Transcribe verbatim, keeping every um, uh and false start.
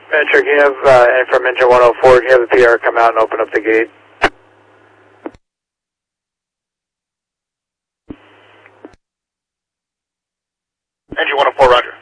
Metro, can you have, uh, and from engine one oh four, can you have the P R come out and open up the gate? Engine one oh four, roger.